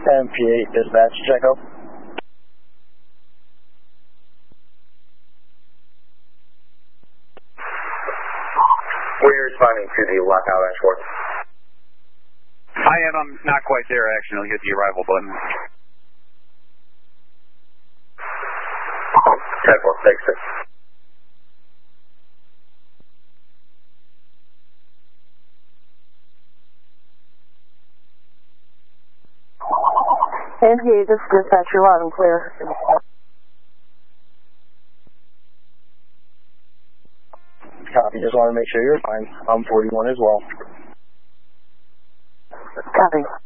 MP8 dispatch, check up. We're responding to the lockout on Schwartz. I am. I'm not quite there, actually. I'll hit the arrival button. 10-4, thanks, sir. MP8, this is dispatch, you're loud and clear. Copy, just want to make sure you're fine. I'm 41 as well. Copy.